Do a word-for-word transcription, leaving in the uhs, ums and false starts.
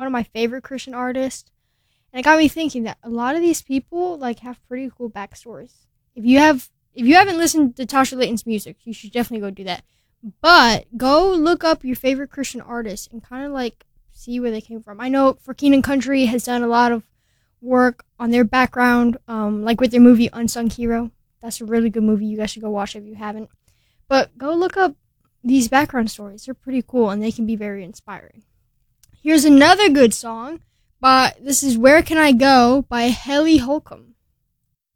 one of my favorite Christian artists. And it got me thinking that a lot of these people like have pretty cool backstories. If you have if you haven't listened to Tasha Layton's music, you should definitely go do that. But go look up your favorite Christian artists and kind of like see where they came from. I know For King and Country has done a lot of work on their background, um, like with their movie Unsung Hero. That's a really good movie. You guys should go watch it if you haven't. But go look up these background stories. They're pretty cool and they can be very inspiring. Here's another good song. But this is Where Can I Go by Helly Holcomb.